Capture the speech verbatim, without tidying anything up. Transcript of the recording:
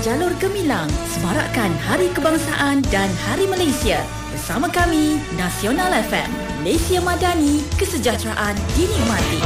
Jalur Gemilang semarakkan Hari Kebangsaan dan Hari Malaysia. Bersama kami, Nasional F M, Malaysia Madani, kesejahteraan dinikmati.